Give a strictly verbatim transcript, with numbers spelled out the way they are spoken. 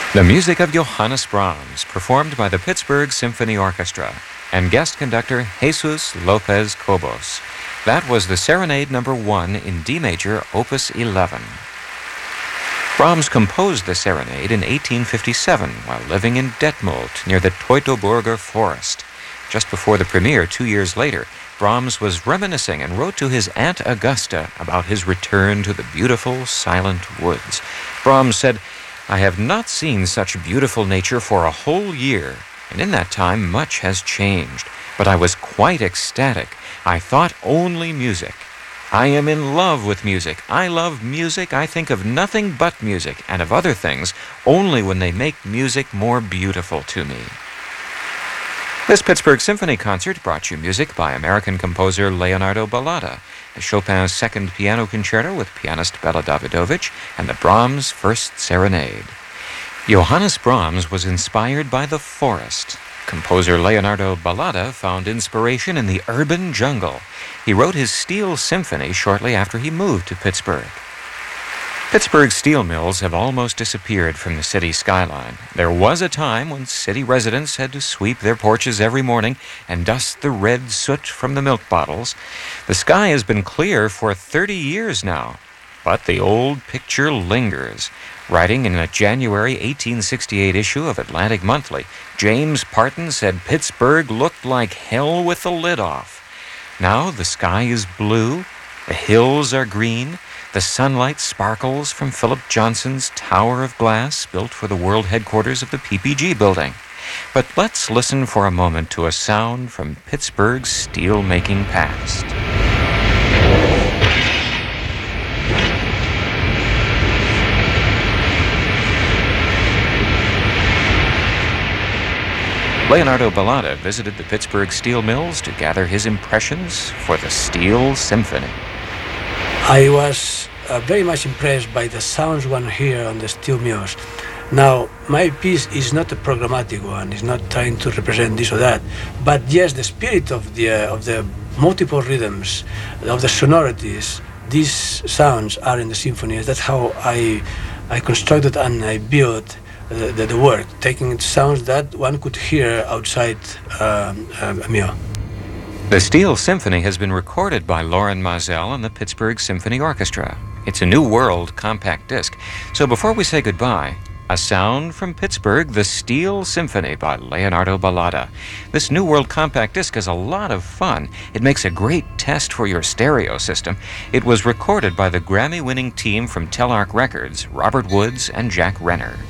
The music of Johannes Brahms, performed by the Pittsburgh Symphony Orchestra, and guest conductor Jesus Lopez Cobos. That was the Serenade Number One in D major, Opus eleven. Brahms composed the serenade in eighteen fifty-seven while living in Detmold near the Teutoburger Forest. Just before the premiere, two years later, Brahms was reminiscing and wrote to his Aunt Augusta about his return to the beautiful, silent woods. Brahms said, "I have not seen such beautiful nature for a whole year, and in that time much has changed. But I was quite ecstatic. I thought only music. I am in love with music. I love music. I think of nothing but music, and of other things only when they make music more beautiful to me." This Pittsburgh Symphony concert brought you music by American composer Leonardo Ballata, the Chopin's Second Piano Concerto with pianist Bela Davidovich, and the Brahms First Serenade. Johannes Brahms was inspired by the forest. Composer Leonardo Ballata found inspiration in the urban jungle. He wrote his Steel Symphony shortly after he moved to Pittsburgh. Pittsburgh's steel mills have almost disappeared from the city skyline. There was a time when city residents had to sweep their porches every morning and dust the red soot from the milk bottles. The sky has been clear for thirty years now, but the old picture lingers. Writing in a January eighteen sixty-eight issue of Atlantic Monthly, James Parton said Pittsburgh looked like hell with the lid off. Now the sky is blue, the hills are green, the sunlight sparkles from Philip Johnson's Tower of Glass built for the world headquarters of the P P G building. But let's listen for a moment to a sound from Pittsburgh's steel-making past. Leonardo Ballata visited the Pittsburgh steel mills to gather his impressions for the Steel Symphony. I was uh, very much impressed by the sounds one hear on the steel mills. Now, my piece is not a programmatic one. It's not trying to represent this or that. But yes, the spirit of the uh, of the multiple rhythms, of the sonorities, these sounds are in the symphonies. That's how I I constructed and I built the, the, the work, taking sounds that one could hear outside um, a mill. The Steel Symphony has been recorded by Loren Maazel and the Pittsburgh Symphony Orchestra. It's a New World compact disc. So before we say goodbye, a sound from Pittsburgh, the Steel Symphony by Leonardo Ballata. This New World compact disc is a lot of fun. It makes a great test for your stereo system. It was recorded by the Grammy-winning team from Telarc Records, Robert Woods and Jack Renner.